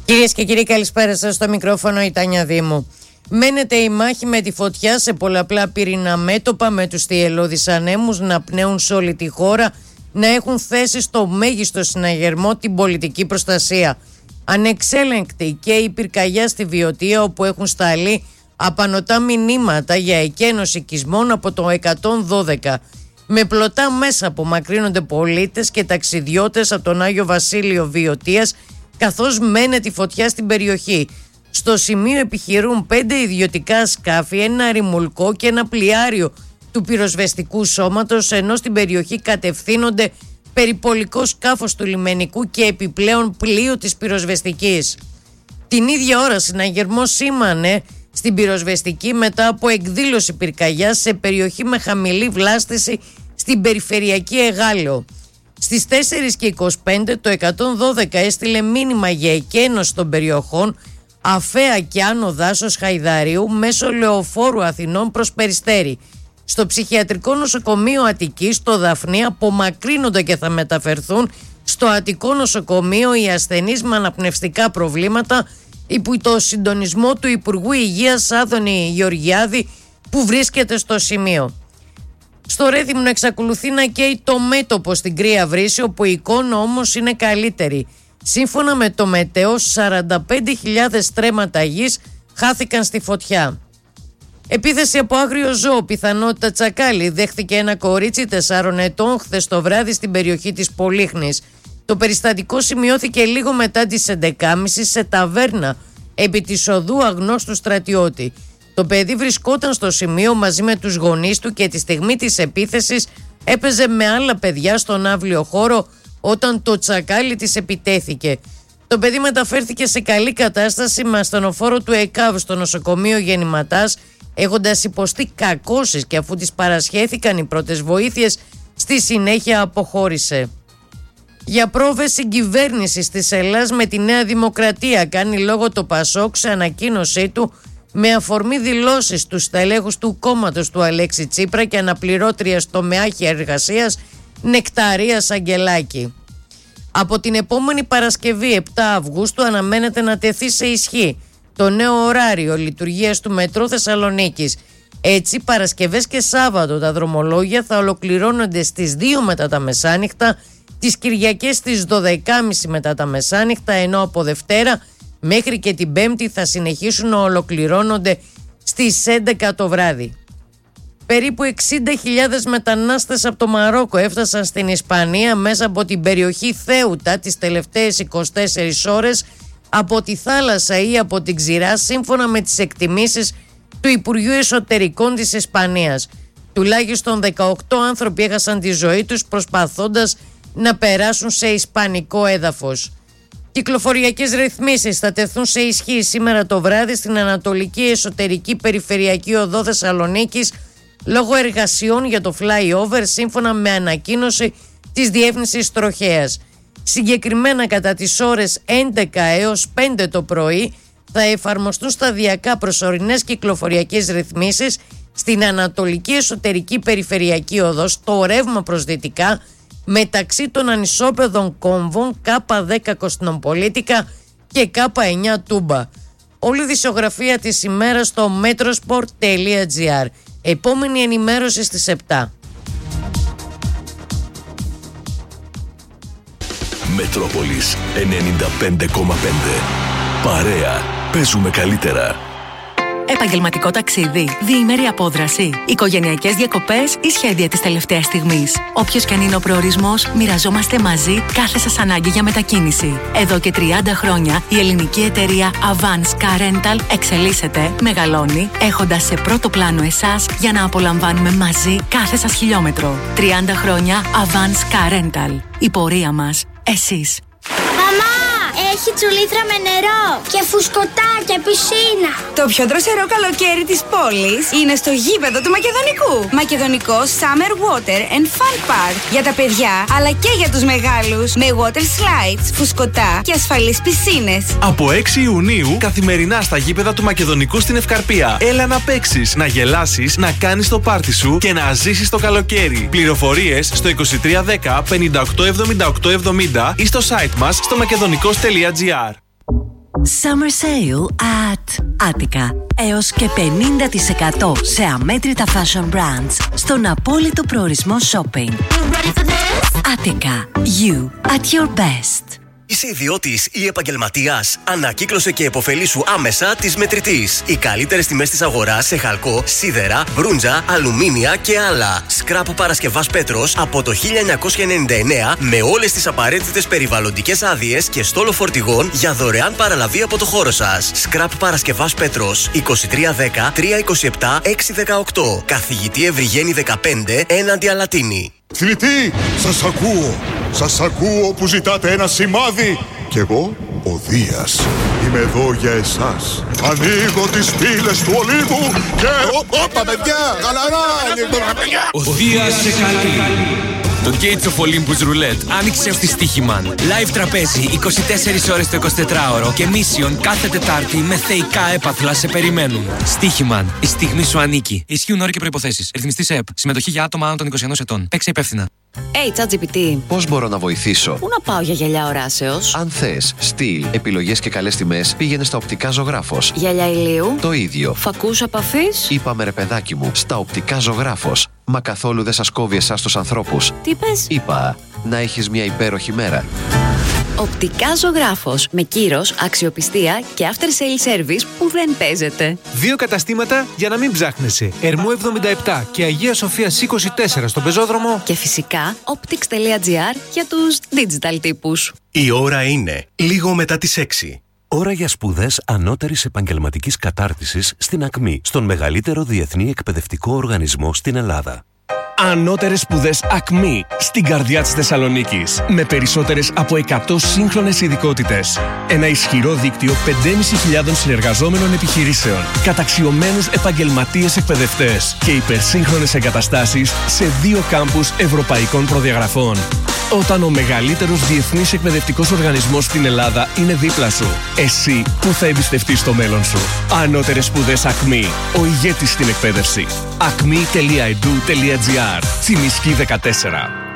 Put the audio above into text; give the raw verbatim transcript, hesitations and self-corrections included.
Κυρίες και κύριοι, καλησπέρα σας. Στο μικρόφωνο η Τάνια Δήμου. Μένεται η μάχη με τη φωτιά σε πολλαπλά πυρήνα μέτωπα, με τους θυελλώδεις ανέμους να πνέουν σε όλη τη χώρα, να έχουν θέσει στο μέγιστο συναγερμό την πολιτική προστασία. Ανεξέλεγκτη και η πυρκαγιά στη Βιωτία, όπου έχουν σταλεί απανωτά μηνύματα για εκένωση οικισμών από το εκατόν δώδεκα. Με πλωτά μέσα απομακρύνονται πολίτες και ταξιδιώτες από τον Άγιο Βασίλειο Βιωτίας, καθώς μένεται η φωτιά στην περιοχή. Στο σημείο επιχειρούν πέντε ιδιωτικά σκάφη, ένα ρημουλκό και ένα πλοιάριο του πυροσβεστικού σώματος, ενώ στην περιοχή κατευθύνονται περιπολικό σκάφος του λιμενικού και επιπλέον πλοίο της πυροσβεστικής. Την ίδια ώρα συναγερμός σήμανε στην πυροσβεστική μετά από εκδήλωση πυρκαγιάς σε περιοχή με χαμηλή βλάστηση στην περιφερειακή Εγάλεο. Στις τέσσερις και είκοσι πέντε το εκατόν δώδεκα έστειλε μήνυμα για εκένωση των περιοχών Αφαία και Άνω Δάσος Χαϊδαρίου μέσω λεωφόρου Αθηνών προς Περιστέρι. Στο ψυχιατρικό νοσοκομείο Αττικής, στο Δαφνί, απομακρύνονται και θα μεταφερθούν στο Αττικό νοσοκομείο οι ασθενείς με αναπνευστικά προβλήματα, υπό το συντονισμό του Υπουργού Υγείας Άδωνη Γεωργιάδη, που βρίσκεται στο σημείο. Στο Ρέθυμνο εξακολουθεί να καίει το μέτωπο στην Κρύα Βρύση, όπου η εικόνα όμως είναι καλύτερη. Σύμφωνα με το Μετέο, σαράντα πέντε χιλιάδες στρέμματα γης χάθηκαν στη φωτιά. Επίθεση από άγριο ζώο, πιθανότητα τσακάλι, δέχθηκε ένα κορίτσι τεσσάρων ετών χθες το βράδυ στην περιοχή της Πολύχνης. Το περιστατικό σημειώθηκε λίγο μετά τις έντεκα και μισή σε ταβέρνα επί της οδού Αγνώστου Στρατιώτη. Το παιδί βρισκόταν στο σημείο μαζί με τους γονείς του και τη στιγμή της επίθεσης έπαιζε με άλλα παιδιά στον αύλιο χώρο όταν το τσακάλι της επιτέθηκε. Το παιδί μεταφέρθηκε σε καλή κατάσταση με ασθενοφόρο του ΕΚΑΒ στο νοσοκομείο Γεννηματάς, έχοντας υποστεί κακώσεις, και αφού της παρασχέθηκαν οι πρώτες βοήθειες, στη συνέχεια αποχώρησε. Για πρόβες συγκυβέρνησης της Ελλάδας με τη Νέα Δημοκρατία κάνει λόγο το ΠΑΣΟΚ σε ανακοίνωσή του με αφορμή δηλώσεις του στελέχους του κόμματος του Αλέξη Τσίπρα και αναπληρώτριας τομεάχη εργασίας Νεκταρίας Αγγελάκη. Από την επόμενη Παρασκευή επτά Αυγούστου αναμένεται να τεθεί σε ισχύ το νέο ωράριο λειτουργίας του Μετρό Θεσσαλονίκης. Έτσι, Παρασκευές και Σάββατο τα δρομολόγια θα ολοκληρώνονται στις δύο μετά τα μεσάνυχτα, τις Κυριακές στις δώδεκα και μισή μετά τα μεσάνυχτα, ενώ από Δευτέρα μέχρι και την Πέμπτη θα συνεχίσουν να ολοκληρώνονται στις έντεκα το βράδυ. Περίπου εξήντα χιλιάδες μετανάστες από το Μαρόκο έφτασαν στην Ισπανία μέσα από την περιοχή Θέουτα τις τελευταίες είκοσι τέσσερις ώρες από τη θάλασσα ή από την ξηρά, σύμφωνα με τις εκτιμήσεις του Υπουργείου Εσωτερικών της Ισπανίας. Τουλάχιστον δεκαοκτώ άνθρωποι έχασαν τη ζωή τους προσπαθώντας να περάσουν σε ισπανικό έδαφος. Κυκλοφοριακές ρυθμίσεις θα τεθούν σε ισχύ σήμερα το βράδυ στην Ανατολική Εσωτερική Περιφερειακή Οδό Θεσσαλονίκης λόγω εργασιών για το flyover, σύμφωνα με ανακοίνωση της Διεύθυνσης Τροχέας. Συγκεκριμένα κατά τις ώρες έντεκα έως πέντε το πρωί θα εφαρμοστούν σταδιακά προσωρινές κυκλοφοριακές ρυθμίσεις στην Ανατολική Εσωτερική Περιφερειακή Οδό, στο ρεύμα προς δυτικά, μεταξύ των ανισόπεδων κόμβων Κ δέκα Κωνσταντινοπολίτικα και Κ εννιά Τούμπα. Όλη η δισογραφία της ημέρας στο metrosport τελεία gr. Επόμενη ενημέρωση στις επτά. Μετρόπολης ενενήντα πέντε κόμμα πέντε. Παρέα. Παίζουμε καλύτερα. Επαγγελματικό ταξίδι, διήμερη απόδραση, οικογενειακές διακοπές ή σχέδια της τελευταίας στιγμής. Όποιος και αν είναι ο προορισμός, μοιραζόμαστε μαζί κάθε σας ανάγκη για μετακίνηση. Εδώ και τριάντα χρόνια η ελληνική εταιρεία Avance Car Rental εξελίσσεται, μεγαλώνει, έχοντας σε πρώτο πλάνο εσάς για να απολαμβάνουμε μαζί κάθε σας χιλιόμετρο. τριάντα χρόνια Avance Car Rental. Η πορεία μας, εσείς. Μαμά! Έχει τσουλήθρα με νερό και φουσκωτά και πισίνα. Το πιο δροσερό καλοκαίρι της πόλης είναι στο γήπεδο του Μακεδονικού. Μακεδονικό Summer Water and Fun Park. Για τα παιδιά αλλά και για τους μεγάλους. Με water slides, φουσκωτά και ασφαλείς πισίνες. Από έξι Ιουνίου καθημερινά στα γήπεδα του Μακεδονικού στην Ευκαρπία. Έλα να παίξεις, να γελάσεις, να κάνεις το πάρτι σου και να ζήσεις το καλοκαίρι. Πληροφορίες στο είκοσι τρία δέκα πενήντα οκτώ εβδομήντα οκτώ εβδομήντα ή στο site μας στο μακεδονικός τελεία gr. Summer sale at Attica. Έως και πενήντα τοις εκατό σε αμέτρητα fashion brands στον απόλυτο προορισμό shopping. Attica. You at your best. Είσαι ιδιώτης ή επαγγελματίας? Ανακύκλωσε και επωφελήσου άμεσα της Μετρητής. Οι καλύτερες τιμές της αγοράς σε χαλκό, σίδερα, μπρούντζα, αλουμίνια και άλλα. Σκράπ Παρασκευάς Πέτρος από το χίλια εννιακόσια ενενήντα εννέα με όλες τις απαραίτητες περιβαλλοντικές άδειες και στόλο φορτηγών για δωρεάν παραλαβή από το χώρο σας. Σκράπ Παρασκευάς Πέτρος είκοσι τρία δέκα τριακόσια είκοσι επτά έξι δεκαοκτώ. Καθηγητή Ευρυγένη δεκαπέντε έναντι Αλατίνη. Θηλυκοί, σας ακούω. Σας ακούω που ζητάτε ένα σημάδι. Κι εγώ, ο Δίας, είμαι εδώ για εσάς. Ανοίγω τις πύλες του Ολύμπου και... Όπα, παιδιά, γαλαρά! Ο Δίας σε καλεί. Το Gates of Olympus Roulette άνοιξε ως τη Στοίχημαν. Live τραπέζι είκοσι τέσσερις ώρες το εικοσιτετράωρο και Mission κάθε Τετάρτη με θεϊκά έπαθλα σε περιμένουν. Στοίχημαν. Η στιγμή σου ανήκει. Ισχύουν όροι και προϋποθέσεις. Ρυθμιστής ΕΕΠ. Συμμετοχή για άτομα άνω των είκοσι ενός ετών. Παίξε υπεύθυνα. Hey, ChatGPT. Πώς μπορώ να βοηθήσω? Πού να πάω για γυαλιά οράσεως? Αν θες στυλ, επιλογές και καλές τιμές, πήγαινε στα Οπτικά Ζωγράφος. Γυαλιά ηλίου. Το ίδιο. Φακούς απαφής. Είπαμε ρε παιδάκι μου, στα Οπτικά Ζωγράφος. Μα καθόλου δεν σας κόβει εσάς τους ανθρώπους. Τι πες? Είπα, να έχεις μια υπέροχη μέρα. Οπτικά Ζωγράφος. Με κύρος, αξιοπιστία και after sale service που δεν παίζεται. Δύο καταστήματα για να μην ψάχνεσαι. Ερμού εβδομήντα επτά και Αγία Σοφίας είκοσι τέσσερα στον πεζόδρομο. Και φυσικά optics.gr για τους digital τύπους. Η ώρα είναι λίγο μετά τις έξι. Ώρα για σπουδές ανώτερης επαγγελματικής κατάρτισης στην ΑΚΜΗ, στον μεγαλύτερο διεθνή εκπαιδευτικό οργανισμό στην Ελλάδα. Ανώτερες σπουδές ΑΚΜΗ στην καρδιά της Θεσσαλονίκης. Με περισσότερες από εκατό σύγχρονες ειδικότητες. Ένα ισχυρό δίκτυο πέντε χιλιάδες πεντακόσιων συνεργαζόμενων επιχειρήσεων. Καταξιωμένους επαγγελματίες εκπαιδευτές. Και υπερσύγχρονες εγκαταστάσεις σε δύο κάμπους ευρωπαϊκών προδιαγραφών. Όταν ο μεγαλύτερος διεθνής εκπαιδευτικός οργανισμός στην Ελλάδα είναι δίπλα σου, εσύ που θα εμπιστευτείς το μέλλον σου. Ανώτερες σπουδές ΑΚΜΗ. Ο ηγέτης στην εκπαίδευση. ακμή τελεία ed u τελεία gr. Τσιμισκή δεκατέσσερα.